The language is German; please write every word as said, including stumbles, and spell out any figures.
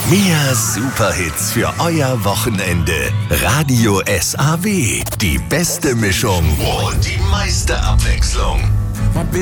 Mehr Superhits für euer Wochenende. Radio S A W. Die beste Mischung und die meiste Abwechslung.